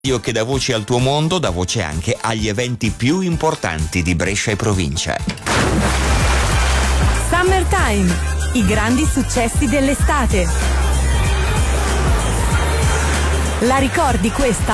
radio che dà voce al tuo mondo, dà voce anche agli eventi più importanti di Brescia e provincia. Summertime, i grandi successi dell'estate. La ricordi questa?